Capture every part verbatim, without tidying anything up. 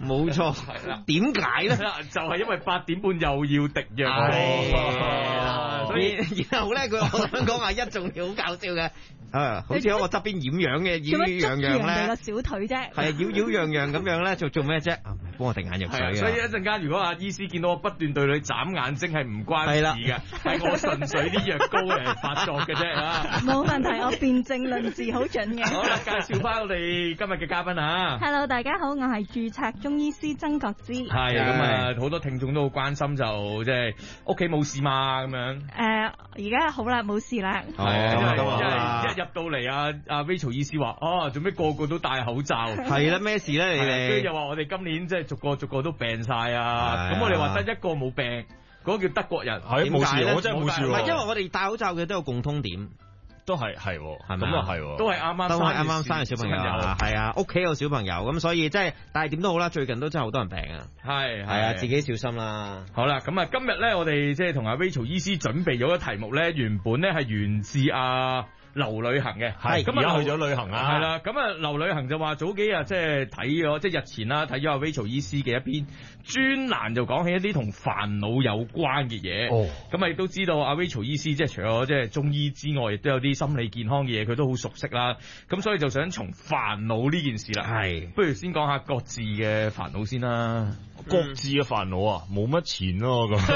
冇錯，係啦。點解咧？ 就係因為八點半又要滴藥。 所以然後咧，佢我想講阿一仲好搞笑嘅。啊，好似喺我側邊掩樣嘅，掩樣樣咧， 個小腿啫， 係啊，妖妖樣樣咁樣咧，做做咩啫？啊，幫我滴眼藥水啊！ 所以一陣間如果阿醫師見到我不斷對你眨眼睛，係唔關事嘅，係我純粹啲藥膏嚟發作嘅啫啊！ 冇問題，我辯證論治好準嘅。 好啦，介紹翻我哋今日嘅嘉賓啊 ！Hello， 大家好，我係註冊中醫師曾國芝。 係咁啊，好多聽眾都好關心，就即係屋企冇事嘛咁樣。 誒，而家好啦，冇事啦。 係啊，因為一入到嚟啊，阿 Rachel 醫師話：哦，做咩個個都戴口罩？係啦，咩事咧？你哋跟住又話我哋今年即係逐個逐個都病晒啊！咁我哋話得一個冇病，嗰個叫德國人。 係冇事，我真係冇事。 唔係因為我哋戴口罩嘅都有共通點， 都係係係咪？咁啊係， 都係啱啱都係啱啱生嘅小朋友啊，係啊，屋企有小朋友咁，所以即係，但係點都好啦，最近都真係好多人病啊。係係啊，自己小心啦。 好啦，咁啊，今日咧我哋即係同阿 Rachel 醫師準備咗個題目咧，原本咧係源自阿劉旅行嘅， 係咁啊去咗旅行啦， 係啦，咁啊劉旅行就話早幾日即係睇咗，即係日前啦睇咗阿 Rachel 醫師嘅一篇專欄，就講起一啲同煩惱有關嘅嘢。哦，咁啊亦都知道阿 Rachel 醫師即係除咗即係中醫之外，亦都有啲心理健康嘅嘢，佢都好熟悉啦。咁所以就想從煩惱呢件事啦，係不如先講下各自嘅煩惱先啦。 各自嘅煩惱啊，冇乜錢咯咁，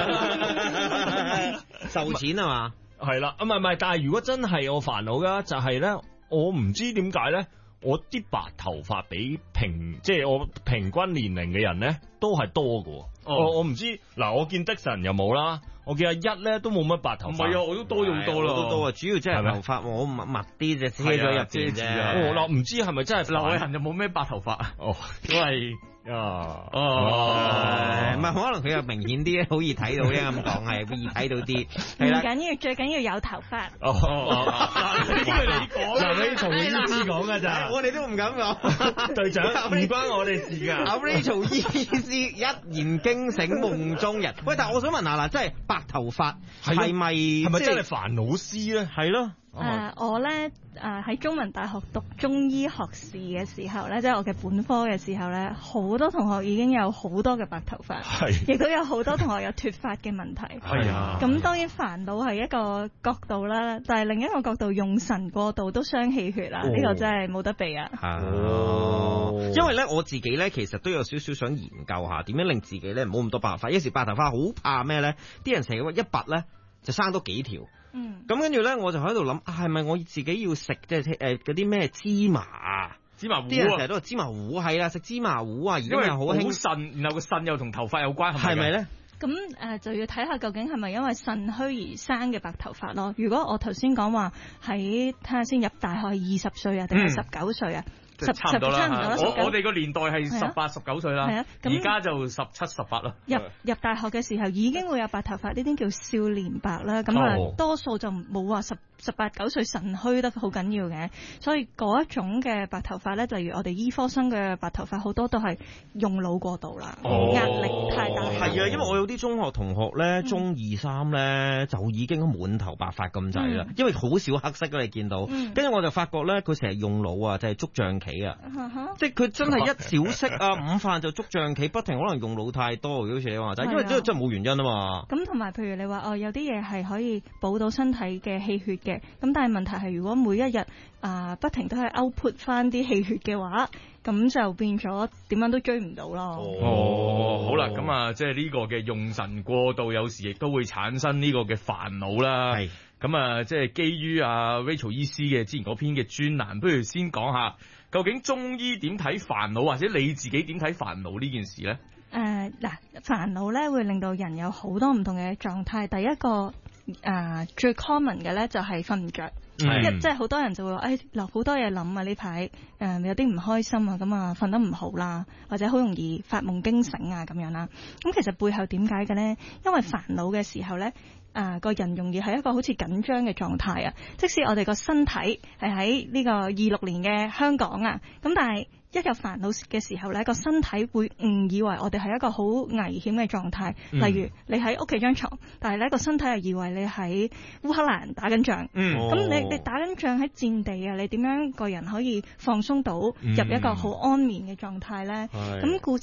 受錢啊嘛。 係啦，唔係唔係，但係如果真係我煩惱噶，就係、是、咧，我唔知點解咧，我啲白頭髮比平，即係我平均年齡嘅人咧，都係多嘅。哦、我我唔知，嗱，我見的神又冇啦，我見阿一咧都冇乜白頭髮。唔係啊，我都多咗多啦， 都多啊，主要即係頭髮我密密啲啫，遮咗入邊啫。 哦，嗱，唔知係咪真係劉旅行就冇咩白頭髮哦，都係。 啊哦，唔係可能佢又明顯啲，好易睇到咧，咁講係易睇到啲。 唔緊要，最緊要有頭髮。 哦，呢個你講，嗱你同醫師講噶咋？ 我哋都唔敢講。 隊長，唔關我哋事噶。 阿 Rachel 醫師一言驚醒夢中人。喂，但係我想問下啦，即係白頭髮係咪係咪真係煩惱絲咧？ 係咯。 誒、uh, 我咧誒喺中文大學讀中醫學士嘅時候咧，即係我嘅本科嘅時候咧，好多同學已經有好多嘅白頭髮，係，亦都有好多同學有脫髮嘅問題，係啊。咁當然煩惱係一個角度啦，但係另一個角度用神過度都傷氣血啦，呢、哦、個真係冇得避啊。 哦，因為咧我自己咧其實都有少少想研究下點樣令自己咧唔好咁多白頭髮，有時白頭髮好怕咩咧？啲人成日話一拔咧就生多幾條。嗯，咁跟住咧，我就喺度諗，係咪我自己要食即係誒嗰啲咩芝麻啊？ 芝麻糊， 啲人成日都話芝麻糊係啦，食芝麻糊啊，而家又好興腎，然後個腎又同頭髮有關， 係咪咧？ 咁誒、呃、就要睇下究竟係咪因為腎虛而生嘅白頭髮咯？如果我頭先講話喺睇下先入大學係二十歲啊，定係十九歲啊？ 十差唔多啦，我我哋個年代係十八十九歲啦，而家就十七十八啦。 入入大學嘅時候已經會有白頭髮，呢啲叫少年白啦。咁啊，哦、多數就冇話十十八九歲腎虛得好緊要嘅，所以嗰一種嘅白頭髮咧，例如我哋醫科生嘅白頭髮，好多都係用腦過度啦，哦、壓力太大。 係啊，因為我有啲中學同學咧，中二三咧就已經滿頭白髮咁滯啦，因為好少黑色你見到。跟、嗯、住我就發覺咧，佢成日用腦啊，就係捉象棋啊，嗯、即係佢真係一小息啊，午飯就捉象棋，不停可能用腦太多，好似你話齋，因為真係真係冇原因啊嘛。咁同埋譬如你話哦，有啲嘢係可以補到身體嘅氣血嘅，咁但係問題係如果每一日啊、呃、不停都係 output 翻啲氣血嘅話，咁就變咗點樣都追唔到咯。 哦，好啦，咁啊，即係呢個嘅用神過度，有時亦都會產生呢個嘅煩惱啦。係，咁啊，即係基於啊 Rachel 醫師嘅之前嗰篇嘅專欄，不如先講下究竟中醫點睇煩惱，或者你自己點睇煩惱呢件事咧？誒，嗱，煩惱咧會令到人有好多唔同嘅狀態。第一個誒、呃、最 common 嘅咧就係瞓唔着。一即係好多人就會話，誒，留好多嘢諗啊，呢排誒有啲唔開心啊，咁啊瞓得唔好啦，或者好容易發夢驚醒啊咁樣啦。咁其實背後點解嘅咧？因為煩惱嘅時候咧，啊個人容易係一個好似緊張嘅狀態啊。即使我哋個身體係喺呢個二六年嘅香港啊，咁但係一有煩惱嘅時候咧，個身體會誤以為我哋係一個好危險嘅狀態。例如你喺屋企張床，但係咧個身體係以為你喺烏克蘭打緊仗。嗯，咁你你打緊仗喺戰地啊，你點樣個人可以放鬆到入一個好安眠嘅狀態咧？咁故